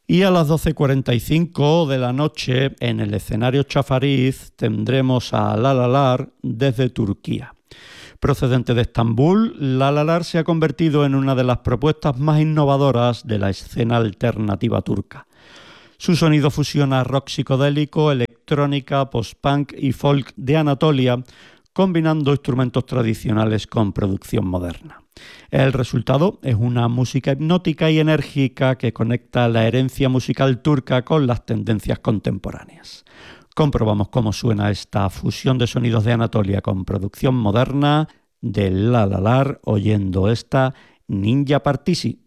Y a las 12:45 de la noche, en el escenario Chafariz, tendremos a Lalalar desde Turquía. Procedente de Estambul, Lalalar se ha convertido en una de las propuestas más innovadoras de la escena alternativa turca. Su sonido fusiona rock psicodélico, electrónica, post-punk y folk de Anatolia, combinando instrumentos tradicionales con producción moderna. El resultado es una música hipnótica y enérgica que conecta la herencia musical turca con las tendencias contemporáneas. Comprobamos cómo suena esta fusión de sonidos de Anatolia con producción moderna de Lalalar oyendo esta Ninja Partisi.